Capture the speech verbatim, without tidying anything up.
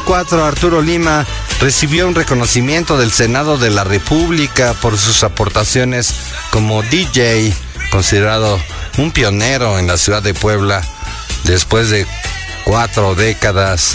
cuatro, Arturo Lima recibió un reconocimiento del Senado de la República por sus aportaciones como D J, considerado un pionero en la ciudad de Puebla después de cuatro décadas